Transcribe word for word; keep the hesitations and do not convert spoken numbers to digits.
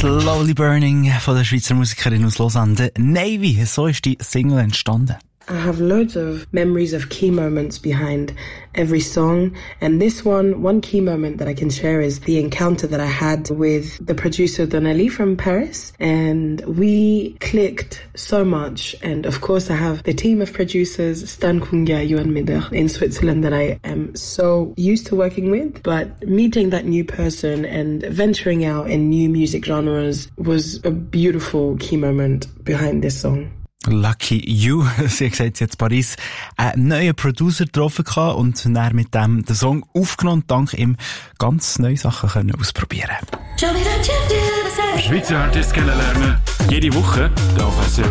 Slowly Burning von der Schweizer Musikerin aus Lausanne, Navy. So ist die Single entstanden. I have loads of memories of key moments behind every song, and this one, one key moment that I can share is the encounter that I had with the producer Donnelly from Paris, and we clicked so much. And of course I have the team of producers, Stan Kunga, Johan Mider in Switzerland, that I am so used to working with, but meeting that new person and venturing out in new music genres was a beautiful key moment behind this song. Lucky You, sie hat gesagt, sie hat in Paris einen neuen Producer getroffen und dann mit dem den Song aufgenommen und dank ihm ganz neue Sachen können ausprobieren. Schweizer Artists kennenlernen. Jede Woche auf S R